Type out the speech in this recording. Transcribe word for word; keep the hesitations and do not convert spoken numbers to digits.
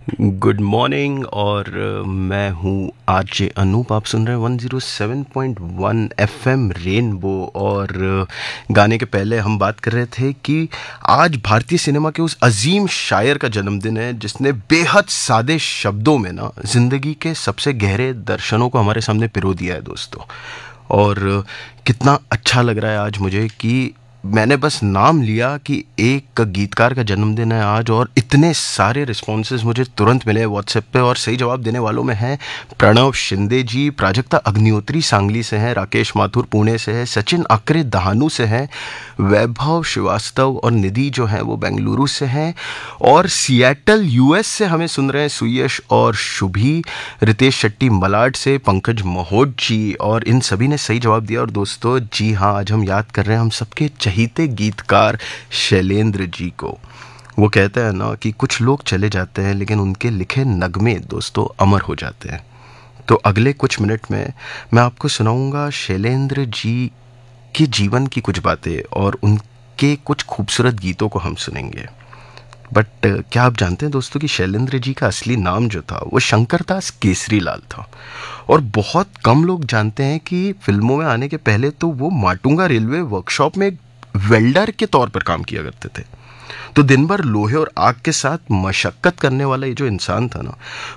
Good morning और अ, मैं हूँ आरजे अनूप। आप सुन रहे हैं one zero seven point one FM rainbow. और अ, गाने के पहले हम बात कर रहे थे कि आज भारतीय सिनेमा के उस अजीम शायर का जन्मदिन है जिसने बेहद सादे शब्दों में ना जिंदगी के सबसे गहरे दर्शनों को हमारे सामने पिरो दिया है दोस्तों। और अ, कितना अच्छा लग रहा है आज मुझे कि मैंने बस नाम लिया कि एक गीतकार का जन्मदिन है आज, और इतने सारे रिस्पॉन्सेज मुझे तुरंत मिले व्हाट्सएप पे। और सही जवाब देने वालों में हैं प्रणव शिंदे जी, प्राजक्ता अग्निहोत्री सांगली से हैं, राकेश माथुर पुणे से है, सचिन आकरे दहानू से हैं, वैभव श्रीवास्तव और निधि जो हैं वो बेंगलुरु से हैं, और सिएटल यूएस से हमें सुन रहे हैं सुयश और शुभी, रितेश शेट्टी मलाड से, पंकज महोट जी, और इन सभी ने सही जवाब दिया। और दोस्तों जी हाँ, आज हम याद कर रहे हैं हम सबके चहीते गीतकार शैलेंद्र जी को। वो कहते हैं ना कि कुछ लोग चले जाते हैं लेकिन उनके लिखे नगमे दोस्तों अमर हो जाते हैं। तो अगले कुछ मिनट में मैं आपको सुनाऊंगा शैलेंद्र जी के जीवन की कुछ बातें, और उनके कुछ खूबसूरत गीतों को हम सुनेंगे। बट क्या आप जानते हैं दोस्तों कि शैलेंद्र जी का असली नाम जो था वो शंकरदास केसरी लाल था। और बहुत कम लोग जानते हैं कि फिल्मों में आने के पहले तो वो माटुंगा रेलवे वर्कशॉप में एक वेल्डर के तौर पर काम किया करते थे। तो दिन भर लोहे और आग के साथ मशक्कत करने वाला ये जो इंसान था ना,